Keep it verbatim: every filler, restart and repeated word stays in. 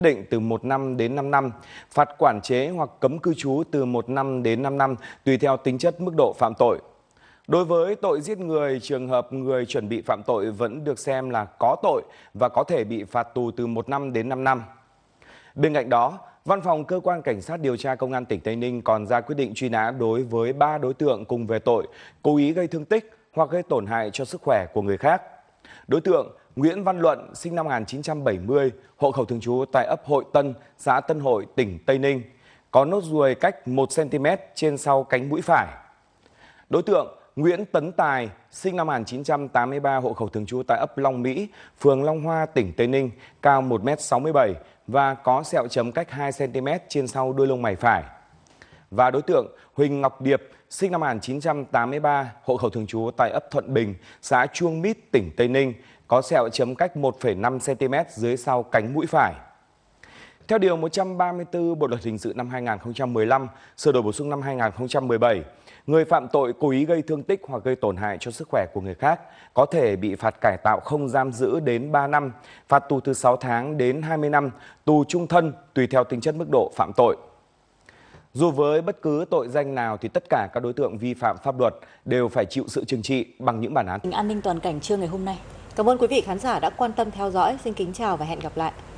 định từ một năm đến năm năm, phạt quản chế hoặc cấm cư trú từ một năm đến năm năm tùy theo tính chất mức độ phạm tội. Đối với tội giết người, trường hợp người chuẩn bị phạm tội vẫn được xem là có tội và có thể bị phạt tù từ một năm đến năm năm. Bên cạnh đó, Văn phòng Cơ quan Cảnh sát điều tra Công an tỉnh Tây Ninh còn ra quyết định truy nã đối với ba đối tượng cùng về tội cố ý gây thương tích hoặc gây tổn hại cho sức khỏe của người khác. Đối tượng Nguyễn Văn Luận, sinh năm một nghìn chín trăm bảy mươi, hộ khẩu thường trú tại ấp Hội Tân, xã Tân Hội, tỉnh Tây Ninh, có nốt ruồi cách một xăng ti mét trên sau cánh mũi phải. Đối tượng Nguyễn Tấn Tài, sinh năm một nghìn chín trăm tám mươi ba, hộ khẩu thường trú tại ấp Long Mỹ, phường Long Hoa, tỉnh Tây Ninh, cao một mét sáu mươi bảy và có sẹo chấm cách hai xăng ti mét trên sau đuôi lông mày phải. Và đối tượng Huỳnh Ngọc Điệp, sinh năm một nghìn chín trăm tám mươi ba, hộ khẩu thường trú tại ấp Thuận Bình, xã Chuông Mít, tỉnh Tây Ninh, có sẹo chấm cách một phẩy năm xăng ti mét dưới sau cánh mũi phải. Theo Điều một trăm ba mươi tư Bộ Luật Hình sự năm hai nghìn không trăm mười lăm, sửa đổi bổ sung năm hai nghìn không trăm mười bảy, người phạm tội cố ý gây thương tích hoặc gây tổn hại cho sức khỏe của người khác có thể bị phạt cải tạo không giam giữ đến ba năm, phạt tù từ sáu tháng đến hai mươi năm, tù trung thân tùy theo tính chất mức độ phạm tội. Dù với bất cứ tội danh nào thì tất cả các đối tượng vi phạm pháp luật đều phải chịu sự trừng trị bằng những bản án. An ninh toàn cảnh trưa ngày hôm nay. Cảm ơn quý vị khán giả đã quan tâm theo dõi. Xin kính chào và hẹn gặp lại.